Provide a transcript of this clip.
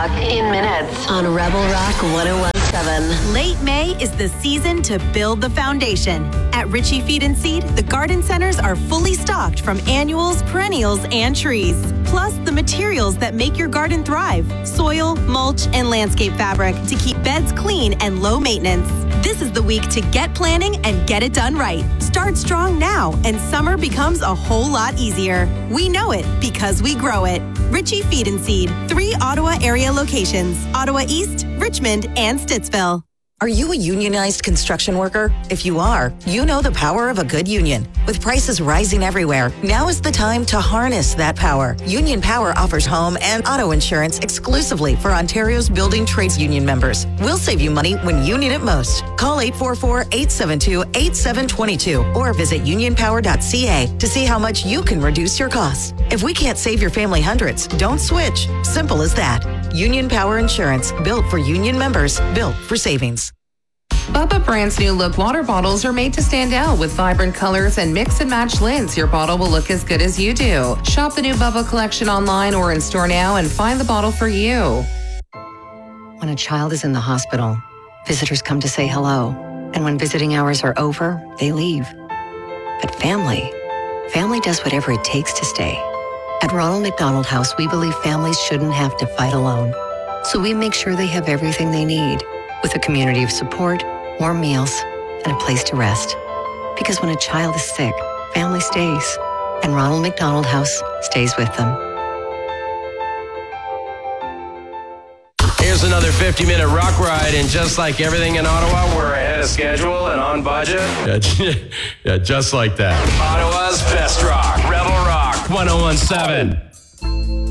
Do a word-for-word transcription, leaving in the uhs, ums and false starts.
Rock in minutes on Rebel Rock one oh one point seven. Late May is the season to build the foundation. At Ritchie Feed and Seed, the garden centers are fully stocked from annuals, perennials, and trees. Plus, the materials that make your garden thrive: soil, mulch, and landscape fabric to keep beds clean and low maintenance. This is the week to get planning and get it done right. Start strong now, and summer becomes a whole lot easier. We know it because we grow it. Ritchie Feed and Seed, three Ottawa area locations: Ottawa East, Richmond, and Stittsville. Are you a unionized construction worker? If you are, you know the power of a good union. With prices rising everywhere, now is the time to harness that power. Union Power offers home and auto insurance exclusively for Ontario's building trades union members. We'll save you money when you need it most. Call eight four four, eight seven two, eight seven two two or visit union power dot c a to see how much you can reduce your costs. If we can't save your family hundreds, don't switch. Simple as that. Union Power Insurance, built for union members, built for savings. Bubba brand's new look water bottles are made to stand out with vibrant colors and mix and match lids. Your bottle will look as good as you do. Shop the new Bubba collection online or in store now and find the bottle for you. When a child is in the hospital, visitors come to say hello. And when visiting hours are over, they leave. But family, family does whatever it takes to stay. At Ronald McDonald House, we believe families shouldn't have to fight alone. So we make sure they have everything they need, with a community of support, warm meals, and a place to rest. Because when a child is sick, family stays, and Ronald McDonald House stays with them. Here's another fifty-minute rock ride, and just like everything in Ottawa, we're ahead of schedule and on budget. Yeah, yeah, just like that. Ottawa's best rock, Rebel Rock one oh one point seven.